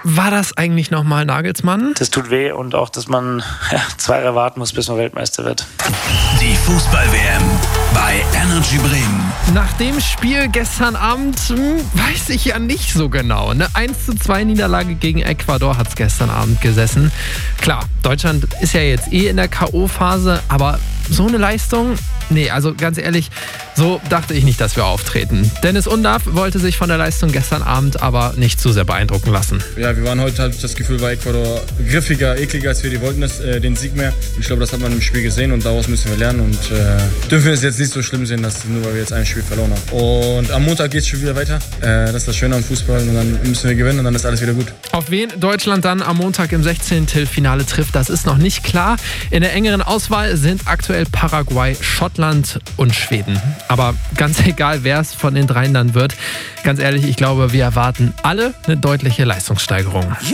war das eigentlich nochmal, Nagelsmann? Das tut weh und auch, dass man 2 Jahre warten muss, bis man Weltmeister wird. Die Fußball-WM bei Energy Bremen. Nach dem Spiel gestern Abend weiß ich ja nicht so genau. Eine 1:2 Niederlage gegen Ecuador hat es gestern Abend gesessen. Klar, Deutschland ist ja jetzt in der K.O.-Phase, aber so eine Leistung? Nee, also ganz ehrlich, so dachte ich nicht, dass wir auftreten. Dennis Undaff wollte sich von der Leistung gestern Abend aber nicht zu sehr beeindrucken lassen. Ja, wir waren heute, das Gefühl, bei Ecuador griffiger, ekliger als wir. Die wollten den Sieg mehr. Ich glaube, das hat man im Spiel gesehen und daraus müssen wir lernen und dürfen es jetzt nicht so schlimm sehen, dass nur weil wir jetzt ein Spiel verloren haben. Und am Montag geht es schon wieder weiter. Das ist das Schöne am Fußball und dann müssen wir gewinnen und dann ist alles wieder gut. Auf wen Deutschland dann am Montag im 16. Finale trifft, das ist noch nicht klar. In der engeren Auswahl sind aktuell Paraguay, Schottland und Schweden. Aber ganz egal, wer es von den dreien dann wird, ganz ehrlich, ich glaube, wir erwarten alle eine deutliche Leistungssteigerung.